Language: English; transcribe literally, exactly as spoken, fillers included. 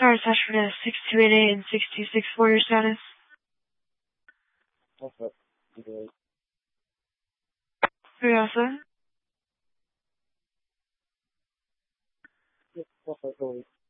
Sorry, Ashford has six two eight eight and six two six four, your status. What's up? Good. three oh seven. What's up, Cody?